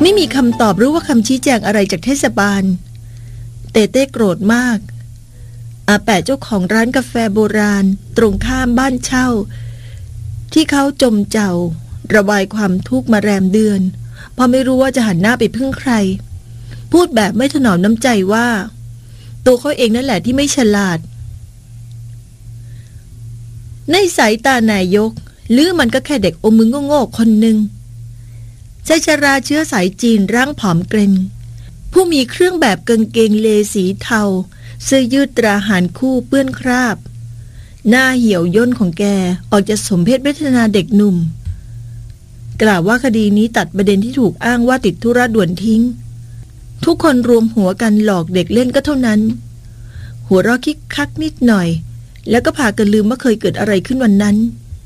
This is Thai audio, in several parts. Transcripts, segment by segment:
ไม่มีคำตอบหรือว่าคำชี้แจงอะไรจากเทศบาลเต้เต้โกรธมากอาแปะเจ้าของร้านกาแฟโบราณตรงข้ามบ้านเช่าที่เขาจมเจ้าระบายความทุกข์มาแรมเดือนเพราะไม่รู้ว่าจะหันหน้าไปพึ่งใครพูดแบบไม่ถนอมน้ำใจว่าตัวเขาเองนั่นแหละที่ไม่ฉลาดในสายตานายกหรือมันก็แค่เด็กอมมือโง่ๆคนหนึ่งชายชราเชื้อสายจีนร่างผอมเกร็งผู้มีเครื่องแบบกางเกงเลสีเทาเสื้อยืดตราหารคู่เปื้อนคราบหน้าเหี่ยวย่นของแกออกจะสมเพศเวทนาเด็กหนุ่มกล่าวว่าคดีนี้ตัดประเด็นที่ถูกอ้างว่าติดธุระด่วนทิ้งทุกคนรวมหัวกันหลอกเด็กเล่นก็เท่านั้นหัวเราะคิกคักนิดหน่อยแล้วก็พากันลืมว่าเคยเกิดอะไรขึ้นวันนั้น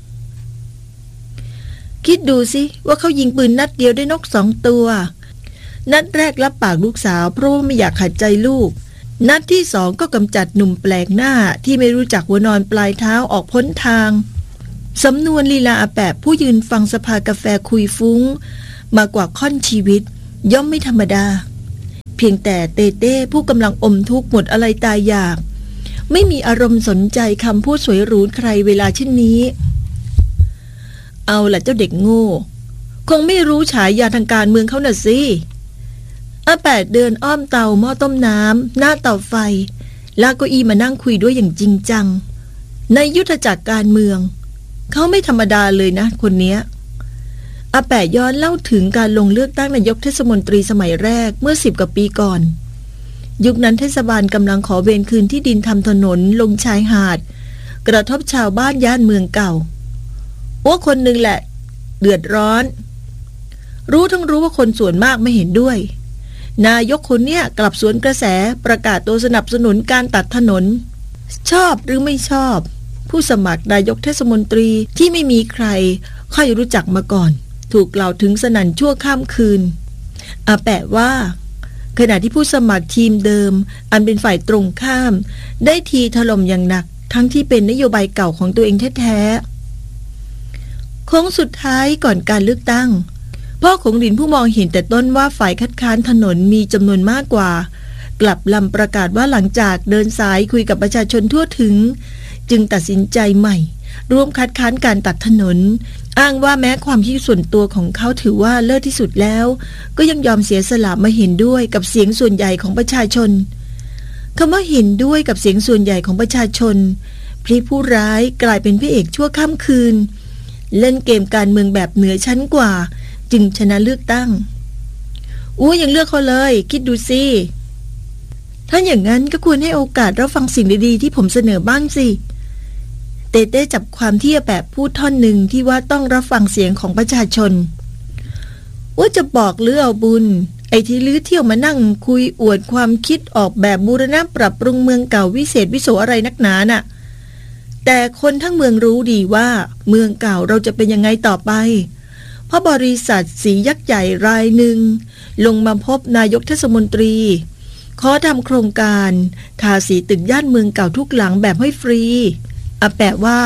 คิดดูสิว่าเขายิงปืนนัดเดียวได้นก2 ตัวนัดแรกรับปากลูกสาวเพราะว่าไม่อยากขัดใจลูกนัดที่2ก็กำจัดหนุ่มแปลกหน้าที่ไม่รู้จักหัวนอนปลายเท้าออกพ้นทางสำนวนลีลาอาแปะผู้ยืนฟังสภากาแฟคุยฟุ้งมากว่าค่อนชีวิตย่อมไม่ธรรมดาเพียงแต่เต้เต้ผู้กำลังอมทุกข์หมดอะไรตายอยากไม่มีอารมณ์สนใจคำพูดสวยหรูใครเวลาเช่นนี้เอาล่ะเจ้าเด็กโง่คงไม่รู้ฉายาทางการเมืองเขาน่ะสิอาแปดเดินอ้อมเตาหม้อต้มน้ำหน้าเตาไฟลากเก้าอี้มานั่งคุยด้วยอย่างจริงจังในยุทธจักรการเมืองเขาไม่ธรรมดาเลยนะคนเนี้ยอาแปะย้อนเล่าถึงการลงเลือกตั้งนายกเทศมนตรีสมัยแรกเมื่อ10 กว่าปีก่อนยุคนั้นเทศบาลกำลังขอเวรคืนที่ดินทำถนนลงชายหาดกระทบชาวบ้านย่านเมืองเก่าว่าคนหนึ่งแหละเดือดร้อนรู้ทั้งรู้ว่าคนส่วนมากไม่เห็นด้วยนายกคนเนี้ยกลับสวนกระแสประกาศตัวสนับสนุนการตัดถนนชอบหรือไม่ชอบผู้สมัครนายกเทศมนตรีที่ไม่มีใครค่อยรู้จักมาก่อนถูกกล่าวถึงสนั่นชั่วข้ามคืนอาแปะว่าขณะที่ผู้สมัครทีมเดิมอันเป็นฝ่ายตรงข้ามได้ทีถล่มอย่างหนักทั้งที่เป็นนโยบายเก่าของตัวเองแท้ๆโค้งสุดท้ายก่อนการเลือกตั้งพ่อของหลินผู้มองเห็นแต่ต้นว่าฝ่ายคัดค้านถนนมีจำนวนมากกว่ากลับลำประกาศว่าหลังจากเดินสายคุยกับประชาชนทั่วถึงจึงตัดสินใจใหม่ร่วมคัดค้านการตัดถนนอ้างว่าแม้ความคิดส่วนตัวของเขาถือว่าเลิศที่สุดแล้วก็ยังยอมเสียสละมาเห็นด้วยกับเสียงส่วนใหญ่ของประชาชนคำว่าเห็นด้วยกับเสียงส่วนใหญ่ของประชาชนพลิกผู้ร้ายกลายเป็นพระเอกชั่วค่ำคืนเล่นเกมการเมืองแบบเหนือชั้นกว่าจึงชนะเลือกตั้งยังเลือกเขาเลยคิดดูสิถ้าอย่างนั้นก็ควรให้โอกาสรับฟังสิ่งดีๆที่ผมเสนอบ้างสิเต้เต้จับความที่อาแปะพูดท่อนหนึ่งที่ว่าต้องรับฟังเสียงของประชาชนว่าจะบอกหรือเอาบุญไอ้ที่ลื้อเที่ยวมานั่งคุยอวดความคิดออกแบบบูรณะปรับปรุงเมืองเก่าวิเศษวิโสอะไรนักหนาน่ะแต่คนทั้งเมืองรู้ดีว่าเมืองเก่าเราจะเป็นยังไงต่อไปเพราะบริษัทสียักษ์ใหญ่รายหนึ่งลงมาพบนายกเทศมนตรีขอทำโครงการทาสีตึกย่านเมืองเก่าทุกหลังแบบให้ฟรีอาแปะว่า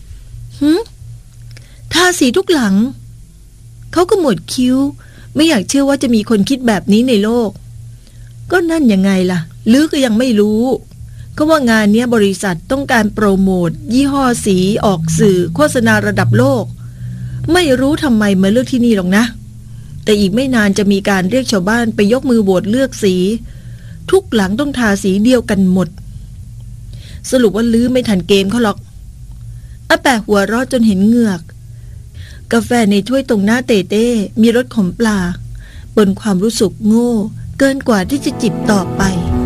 ทาสีทุกหลังเขาก็หมดคิ้วไม่อยากเชื่อว่าจะมีคนคิดแบบนี้ในโลกก็นั่นยังไงล่ะหรือก็ยังไม่รู้ก็ว่างานนี้บริษัทต้องการโปรโมทยี่ห้อสีออกสื่อโฆษณาระดับโลกไม่รู้ทำไมมาเลือกที่นี่หรอกนะแต่อีกไม่นานจะมีการเรียกชาวบ้านไปยกมือโหวตเลือกสีทุกหลังต้องทาสีเดียวกันหมดสรุปว่าลื้อไม่ทันเกมเขาหรอกอาแปะหัวเราะจนเห็นเหงือกกาแฟในถ้วยตรงหน้าเต้เต้มีรสขมปลาบนความรู้สึกโง่เกินกว่าที่จะจิบต่อไป